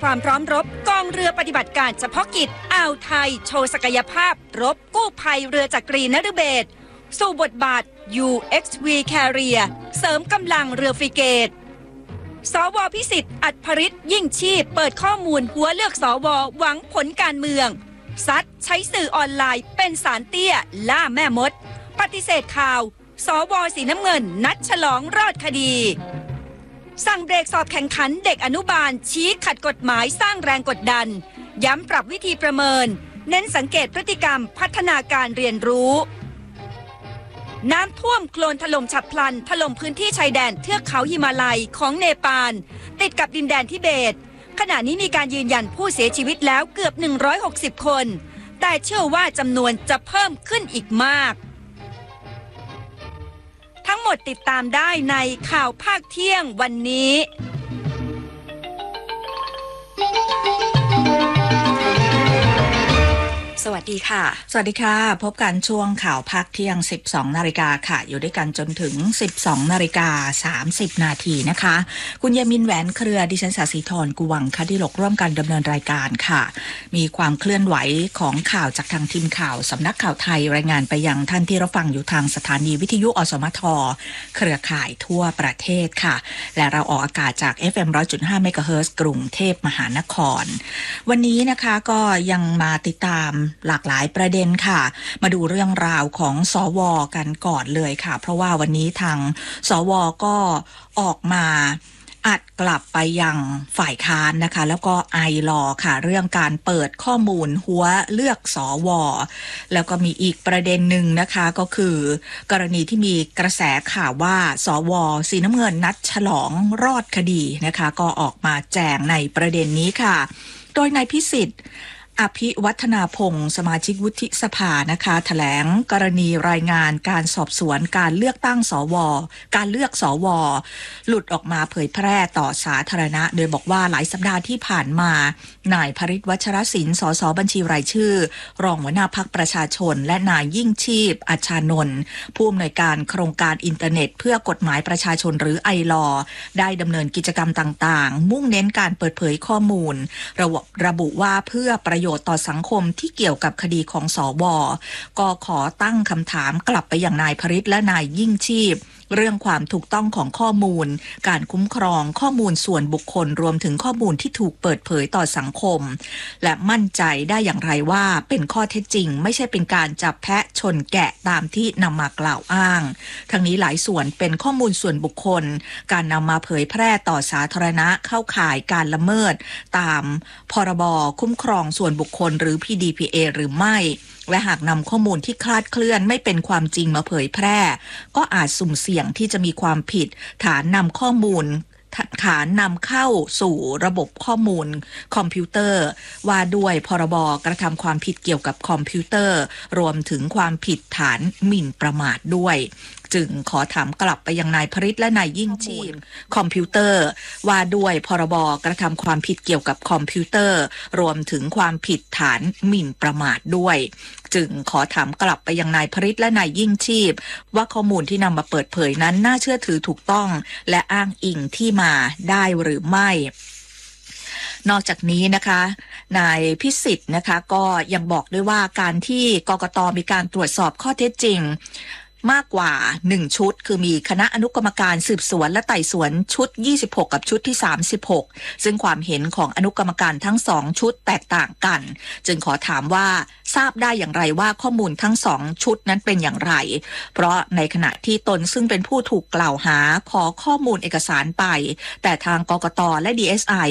ความพร้อมรบกองเรือปฏิบัติการเฉพาะกิจอ่าวไทยโชว์ศักยภาพรบกู้ภัยเรือจักรีนฤเบศรสู่บทบาท UXV Carrier เสริมกำลังเรือฟริเกตสว.พิสิทธิ์อัจฉริยิ่งชีพเปิดข้อมูลหัวเลือกสว.หวังผลการเมืองซัดใช้สื่อออนไลน์เป็นสารเตี้ยล่าแม่มดปฏิเสธข่าวสว.สีน้ำเงินนัดฉลองรอดคดีสั่งเบรกสอบแข่งขันเด็กอนุบาลชี้ขัดกฎหมายสร้างแรงกดดันย้ำปรับวิธีประเมินเน้นสังเกตพฤติกรรมพัฒนาการเรียนรู้น้ำท่วมโคลนถล่มฉับพลันถล่มพื้นที่ชายแดนเทือกเขาหิมาลัยของเนปาลติดกับดินแดนทิเบตขณะนี้มีการยืนยันผู้เสียชีวิตแล้วเกือบ160คนแต่เชื่อว่าจำนวนจะเพิ่มขึ้นอีกมากทั้งหมดติดตามได้ในข่าวภาคเที่ยงวันนี้สวัสดีค่ะสวัสดีค่ะพบกันช่วงข่าวภาคเที่ยง 12 นาฬิกาค่ะอยู่ด้วยกันจนถึง 12 นาฬิกา 30 นาทีนะคะคุณยามินแหวนเครือดิฉันศศิธรกุวังคดิลกร่วมกันดำเนินรายการค่ะมีความเคลื่อนไหวของข่าวจากทางทีมข่าวสำนักข่าวไทยรายงานไปยังท่านที่รับฟังอยู่ทางสถานีวิทยุอสมทเครือข่ายทั่วประเทศค่ะและเราออกอากาศจาก FM 100.5 เมกะเฮิรตซ์กรุงเทพมหานครวันนี้นะคะก็ยังมาติดตามหลากหลายประเด็นค่ะมาดูเรื่องราวของสว.กันก่อนเลยค่ะเพราะว่าวันนี้ทางสว.ก็ออกมาอัดกลับไปยังฝ่ายค้านนะคะแล้วก็ไอลอค่ะเรื่องการเปิดข้อมูลหัวเลือกสว.แล้วก็มีอีกประเด็นหนึ่งนะคะก็คือกรณีที่มีกระแสข่าวว่าสว.สีน้ำเงินนัดฉลองรอดคดีนะคะก็ออกมาแจงในประเด็นนี้ค่ะโดยนายพิสิทธิ์อภิวัฒนาพงศ์สมาชิกวุฒิสภานะคะแถลงกรณีรายงานการสอบสวนการเลือกตั้งสว.การเลือกสว.หลุดออกมาเผยแพร่ต่อสาธารณะโดยบอกว่าหลายสัปดาห์ที่ผ่านมานายพฤทธิ์วัชรศิลป์สสบัญชีรายชื่อรองหัวหน้าพรรคประชาชนและนายยิ่งชีพอัชชานนท์ผู้อำนวยการโครงการอินเทอร์เน็ตเพื่อกฎหมายประชาชนหรือไอลอได้ดำเนินกิจกรรมต่างๆมุ่งเน้นการเปิดเผยข้อมูลระบุว่าเพื่อประโยชน์ต่อสังคมที่เกี่ยวกับคดีของสว.ก็ขอตั้งคำถามกลับไปยังนายพฤทธิ์และนายยิ่งชีพเรื่องความถูกต้องของข้อมูลการคุ้มครองข้อมูลส่วนบุคคลรวมถึงข้อมูลที่ถูกเปิดเผยต่อสังคมและมั่นใจได้อย่างไรว่าเป็นข้อเท็จจริงไม่ใช่เป็นการจับแพะชนแกะตามที่นำมากล่าวอ้างทั้งนี้หลายส่วนเป็นข้อมูลส่วนบุคคลการนำมาเผยแพร่ต่อสาธารณะเข้าข่ายการละเมิดตามพรบคุ้มครองส่วนบุคคลหรือ PDPA หรือไม่และหากนำข้อมูลที่คลาดเคลื่อนไม่เป็นความจริงมาเผยแพร่ก็อาจสุ่มเสี่ยงที่จะมีความผิดฐานนำข้อมูลฐานนำเข้าสู่ระบบข้อมูลคอมพิวเตอร์ว่าด้วยพรบกระทำความผิดเกี่ยวกับคอมพิวเตอร์รวมถึงความผิดฐานหมิ่นประมาทด้วยจึงขอถามกลับไปยังนายพฤทธิ์และนายยิ่งชีพคอมพิวเตอร์ว่าด้วยพรบกระทำความผิดเกี่ยวกับคอมพิวเตอร์รวมถึงความผิดฐานหมิ่นประมาทด้วยจึงขอถามกลับไปยังนายพฤทธิ์และนายยิ่งชีพว่าข้อมูลที่นำมาเปิดเผยนั้นน่าเชื่อถือถูกต้องและอ้างอิงที่มาได้หรือไม่นอกจากนี้นะคะนายพิสิทธิ์นะคะก็ยังบอกด้วยว่าการที่กกต.มีการตรวจสอบข้อเท็จจริงมากกว่า1ชุดคือมีคณะอนุกรรมการสืบสวนและไต่สวนชุด26กับชุดที่36ซึ่งความเห็นของอนุกรรมการทั้ง2ชุดแตกต่างกันจึงขอถามว่าทราบได้อย่างไรว่าข้อมูลทั้ง2ชุดนั้นเป็นอย่างไรเพราะในขณะที่ตนซึ่งเป็นผู้ถูกกล่าวหาขอข้อมูลเอกสารไปแต่ทางกกต. และ DSI